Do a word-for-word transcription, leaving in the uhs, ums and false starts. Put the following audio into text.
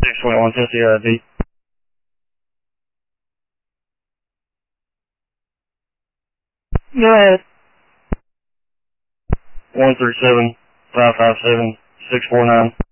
six twenty-one, Tennessee I D. Go ahead. one three seven, five five seven, six four nine.